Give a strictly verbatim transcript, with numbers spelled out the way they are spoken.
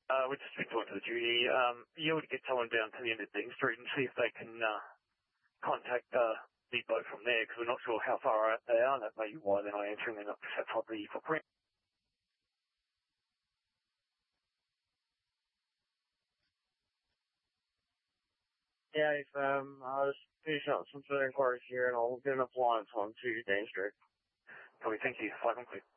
Uh, we're just been talking to the duty. Um, you able to get someone down to the end of Dean Street and see if they can uh, contact uh, the boat from there, because we're not sure how far out they are. That may be why they're not answering. They're not outside the footprint. Yeah, if um, I'll just finish up some further inquiries here, and I'll get an appliance on to Dean Street. Probably. Thank you. Five on clear.